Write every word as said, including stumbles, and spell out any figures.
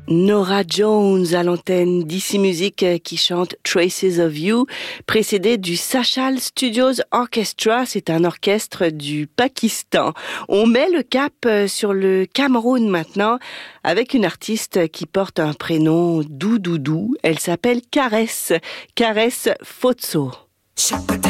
Norah Jones à l'antenne d'Ici Musique qui chante Traces of You, précédé du Sachal Studios Orchestra, c'est un orchestre du Pakistan. On met le cap sur le Cameroun maintenant avec une artiste qui porte un prénom doux doux doux. Elle s'appelle Caresse, Caresse Fotso.